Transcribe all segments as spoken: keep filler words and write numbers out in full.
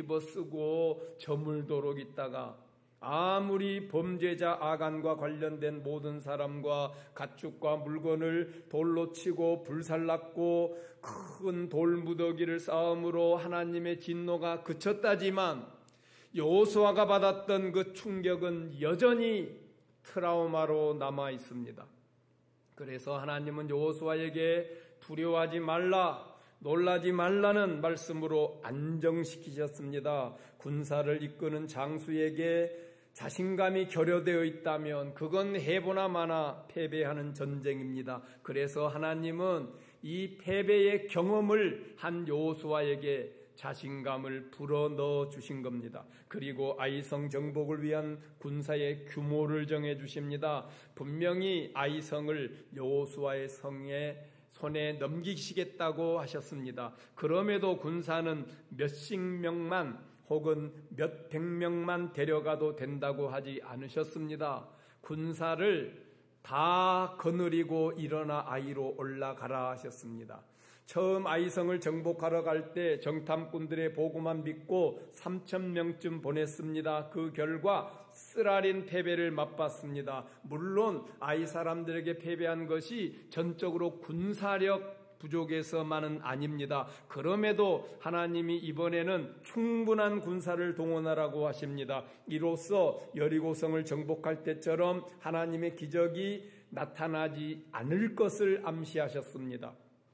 집어쓰고 저물도록 있다가 아무리 범죄자 아간과 관련된 모든 사람과 가축과 물건을 돌로 치고 불살랐고 큰 돌무더기를 쌓음으로 하나님의 진노가 그쳤다지만 여호수아가 받았던 그 충격은 여전히 트라우마로 남아 있습니다. 그래서 하나님은 여호수아에게 두려워하지 말라, 놀라지 말라는 말씀으로 안정시키셨습니다. 군사를 이끄는 장수에게 자신감이 결여되어 있다면 그건 해보나 마나 패배하는 전쟁입니다. 그래서 하나님은 이 패배의 경험을 한 여호수아에게 자신감을 불어넣어 주신 겁니다. 그리고 아이성 정복을 위한 군사의 규모를 정해 주십니다. 분명히 아이성을 여호수아의 성에 손에 넘기시겠다고 하셨습니다. 그럼에도 군사는 몇십 명만 혹은 몇백 명만 데려가도 된다고 하지 않으셨습니다. 군사를 다 거느리고 일어나 아이로 올라가라 하셨습니다. 처음 아이성을 정복하러 갈 때 정탐꾼들의 보고만 믿고 삼천 명쯤 보냈습니다. 그 결과 쓰라린 패배를 맛봤습니다. 물론 아이 사람들에게 패배한 것이 전적으로 군사력 부족에서만은 아닙니다. 그럼에도 하나님이 이번에는 충분한 군사를 동원하라고 하십니다. 이로써 여리고성을 정복할 때처럼 하나님의 기적이 나타나지 않을 것을 암시하셨습니다.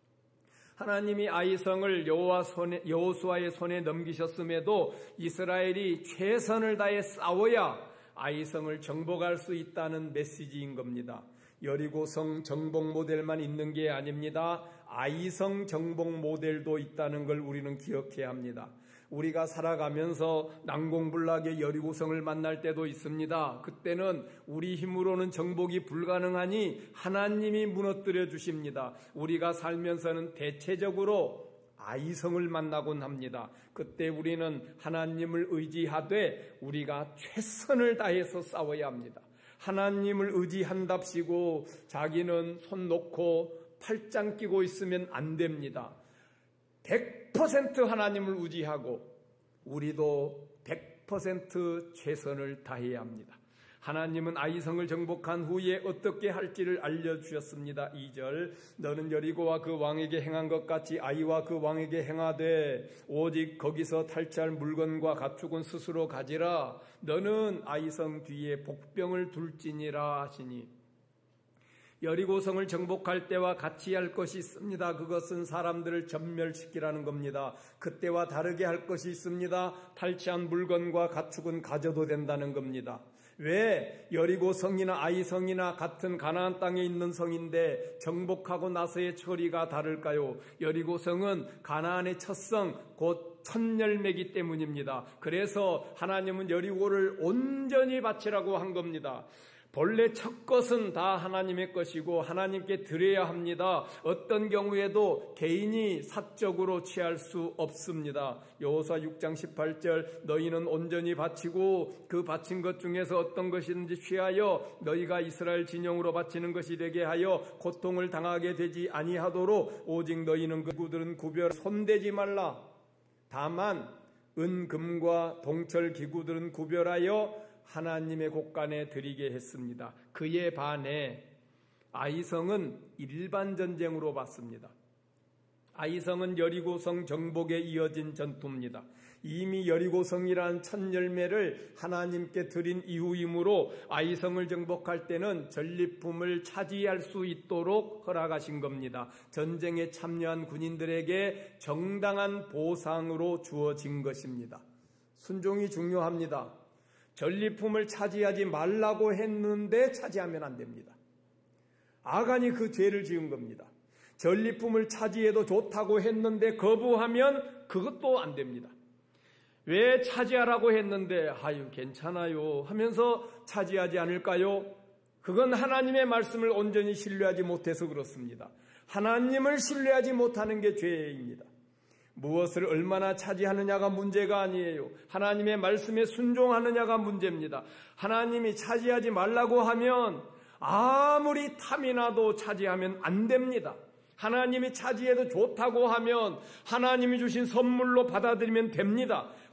하나님이 아이성을 여호와 손에, 여호수아의 손에 넘기셨음에도 이스라엘이 최선을 다해 싸워야 아이성을 정복할 수 있다는 메시지인 겁니다. 여리고성 정복 모델만 있는 게 아닙니다. 아이성 정복 모델도 있다는 걸 우리는 기억해야 합니다. 우리가 살아가면서 난공불락의 여리고성을 만날 때도 있습니다. 그때는 우리 힘으로는 정복이 불가능하니 하나님이 무너뜨려 주십니다. 우리가 살면서는 대체적으로 아이성을 만나곤 합니다. 그때 우리는 하나님을 의지하되 우리가 최선을 다해서 싸워야 합니다. 하나님을 의지한답시고 자기는 손 놓고 팔짱 끼고 있으면 안 됩니다. 백 퍼센트 하나님을 의지하고 우리도 백 퍼센트 최선을 다해야 합니다. 하나님은 아이성을 정복한 후에 어떻게 할지를 알려주셨습니다. 이 절 너는 여리고와 그 왕에게 행한 것 같이 아이와 그 왕에게 행하되 오직 거기서 탈취할 물건과 가축은 스스로 가지라. 너는 아이성 뒤에 복병을 둘지니라 하시니 여리고성을 정복할 때와 같이 할 것이 있습니다. 그것은 사람들을 전멸시키라는 겁니다. 그때와 다르게 할 것이 있습니다. 탈취한 물건과 가축은 가져도 된다는 겁니다. 왜 여리고성이나 아이성이나 같은 가나안 땅에 있는 성인데 정복하고 나서의 처리가 다를까요? 여리고성은 가나안의 첫 성, 곧 첫 열매이기 때문입니다. 그래서 하나님은 여리고를 온전히 바치라고 한 겁니다. 본래 첫 것은 다 하나님의 것이고 하나님께 드려야 합니다. 어떤 경우에도 개인이 사적으로 취할 수 없습니다. 여호수아 육 장 십팔 절 너희는 온전히 바치고 그 바친 것 중에서 어떤 것이든지 취하여 너희가 이스라엘 진영으로 바치는 것이 되게 하여 고통을 당하게 되지 아니하도록 오직 너희는 그 기구들은 구별 손대지 말라. 다만 은, 금과 동철 기구들은 구별하여 하나님의 곳간에 드리게 했습니다. 그에 반해 아이성은 일반 전쟁으로 봤습니다. 아이성은 여리고성 정복에 이어진 전투입니다. 이미 여리고성이란 첫 열매를 하나님께 드린 이후이므로 아이성을 정복할 때는 전리품을 차지할 수 있도록 허락하신 겁니다. 전쟁에 참여한 군인들에게 정당한 보상으로 주어진 것입니다. 순종이 중요합니다. 전리품을 차지하지 말라고 했는데 차지하면 안 됩니다. 아간이 그 죄를 지은 겁니다. 전리품을 차지해도 좋다고 했는데 거부하면 그것도 안 됩니다. 왜 차지하라고 했는데 아유 괜찮아요 하면서 차지하지 않을까요? 그건 하나님의 말씀을 온전히 신뢰하지 못해서 그렇습니다. 하나님을 신뢰하지 못하는 게 죄입니다. 무엇을 얼마나 차지하느냐가 문제가 아니에요. 하나님의 말씀에 순종하느냐가 문제입니다. 하나님이 차지하지 말라고 하면 아무리 탐이 나도 차지하면 안 됩니다. 하나님이 차지해도 좋다고 하면 하나님이 주신 선물로 받아들이면 됩니다.